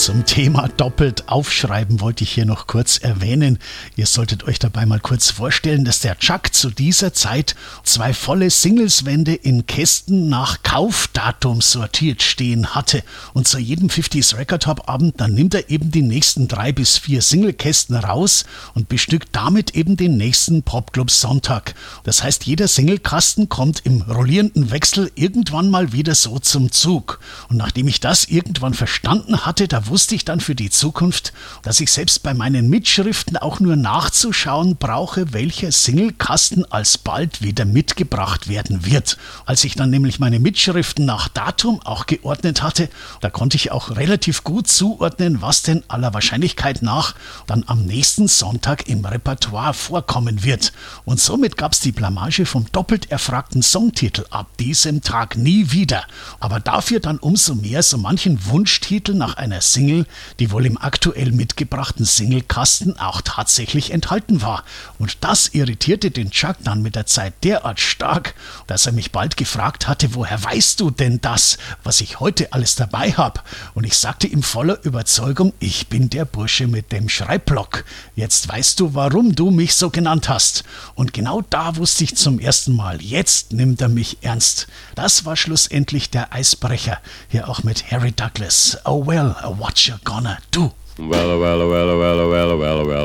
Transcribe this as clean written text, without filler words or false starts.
Zum Thema doppelt aufschreiben wollte ich hier noch kurz erwähnen. Ihr solltet euch dabei mal kurz vorstellen, dass der Chuck zu dieser Zeit 2 volle Singleswände in Kästen nach Kaufdatum sortiert stehen hatte. Und zu jedem 50s Record Hop Abend, dann nimmt er eben die nächsten 3 bis 4 Singlekästen raus und bestückt damit eben den nächsten Popclub Sonntag. Das heißt, jeder Singlekasten kommt im rollierenden Wechsel irgendwann mal wieder so zum Zug. Und nachdem ich das irgendwann verstanden hatte, da wusste ich dann für die Zukunft, dass ich selbst bei meinen Mitschriften auch nur nachzuschauen brauche, welcher Singlekasten alsbald wieder mitgebracht werden wird. Als ich dann nämlich meine Mitschriften nach Datum auch geordnet hatte, da konnte ich auch relativ gut zuordnen, was denn aller Wahrscheinlichkeit nach dann am nächsten Sonntag im Repertoire vorkommen wird. Und somit gab es die Blamage vom doppelt erfragten Songtitel ab diesem Tag nie wieder. Aber dafür dann umso mehr so manchen Wunschtitel nach einer Single, die wohl im aktuell mitgebrachten Singlekasten auch tatsächlich enthalten war. Und das irritierte den Chuck dann mit der Zeit derart stark, dass er mich bald gefragt hatte, woher weißt du denn das, was ich heute alles dabei habe? Und ich sagte ihm voller Überzeugung, ich bin der Bursche mit dem Schreibblock. Jetzt weißt du, warum du mich so genannt hast. Und genau da wusste ich zum ersten Mal, jetzt nimmt er mich ernst. Das war schlussendlich der Eisbrecher, hier auch mit Harry Douglas. Oh well, what you gonna do? Well.